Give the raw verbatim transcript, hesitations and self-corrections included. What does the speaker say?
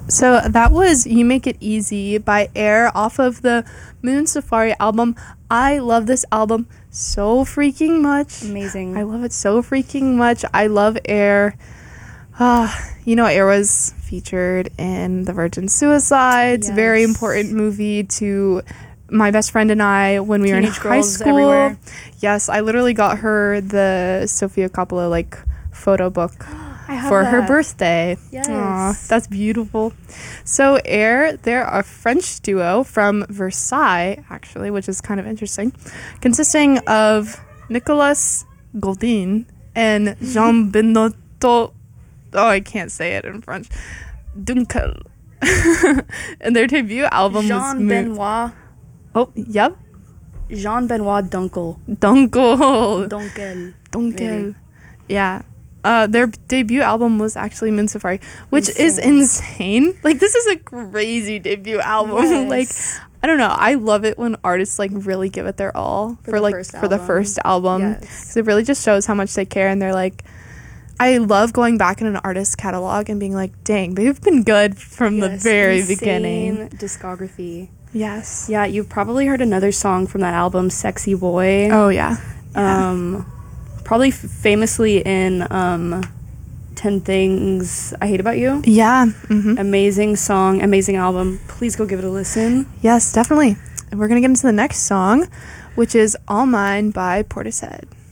So that was You Make It Easy by Air off of the Moon Safari album. I love this album so freaking much. Amazing. I love it so freaking much. I love Air. Uh, you know, Air was featured in The Virgin Suicides. Yes. Very important movie to my best friend and I when we Teenage were in high girls school. everywhere. Yes, I literally got her the Sofia Coppola like photo book I have for her that. birthday. Yes. Aw, that's beautiful. So Air, they're a French duo from Versailles, actually, which is kind of interesting, consisting of Nicolas Goldin and Jean Benotto. Oh, I can't say it in French. Dunkel. And their debut album was Jean Benoit. Oh, yep. Jean Benoit Dunkel. Dunkel. Dunkel. Dunkel. Maybe. Yeah. Uh, their debut album was actually Moon Safari, which Insane. is insane. Like, this is a crazy debut album. Yes. Like, I don't know. I love it when artists, like, really give it their all for, For the like, first for the album. first album. Yes. Because it really just shows how much they care. And they're like, I love going back in an artist's catalog and being like, dang, they've been good from the Yes, very insane beginning. discography. Yes. Yeah, you've probably heard another song from that album, Sexy Boy. Oh, yeah. yeah. Um, probably f- famously in um, ten Things I Hate About You. Yeah. Mm-hmm. Amazing song, amazing album. Please go give it a listen. Yes, definitely. And we're going to get into the next song, which is All Mine by Portishead.